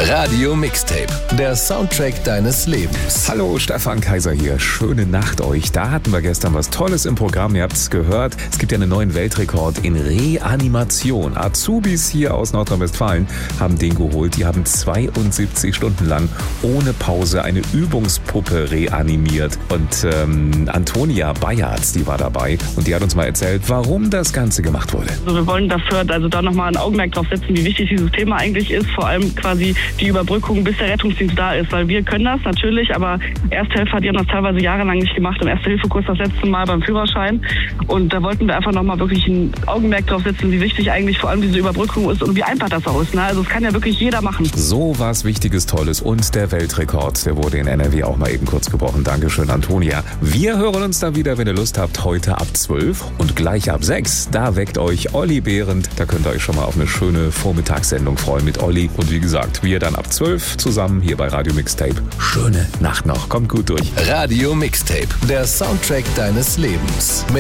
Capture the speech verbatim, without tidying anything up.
Radio Mixtape, der Soundtrack deines Lebens. Hallo, Stefan Kaiser hier. Schöne Nacht euch. Da hatten wir gestern was Tolles im Programm. Ihr habt es gehört. Es gibt ja einen neuen Weltrekord in Reanimation. Azubis hier aus Nordrhein-Westfalen haben den geholt. Die haben zweiundsiebzig Stunden lang ohne Pause eine Übungspuppe reanimiert. Und ähm, Antonia Bayards, die war dabei. Und die hat uns mal erzählt, warum das Ganze gemacht wurde. Also wir wollen dafür also da nochmal ein Augenmerk drauf setzen, wie wichtig dieses Thema eigentlich ist. Vor allem quasi die Überbrückung, bis der Rettungsdienst da ist. Weil wir können das natürlich, aber Ersthelfer, die haben das teilweise jahrelang nicht gemacht. Im Erste-Hilfe-Kurs das letzte Mal beim Führerschein. Und da wollten wir einfach nochmal wirklich ein Augenmerk drauf setzen, wie wichtig eigentlich vor allem diese Überbrückung ist und wie einfach das auch ist. Ne? Also es kann ja wirklich jeder machen. So was Wichtiges, Tolles. Und der Weltrekord, der wurde in N R W auch mal eben kurz gebrochen. Dankeschön, Antonia. Wir hören uns da wieder, wenn ihr Lust habt, heute ab zwölf und gleich ab sechs. Da weckt euch Olli Behrendt. Da könnt ihr euch schon mal auf eine schöne Vormittagssendung freuen mit Olli. Und wie gesagt, wir dann ab zwölf zusammen hier bei Radio Mixtape. Schöne Nacht noch. Kommt gut durch. Radio Mixtape, der Soundtrack deines Lebens.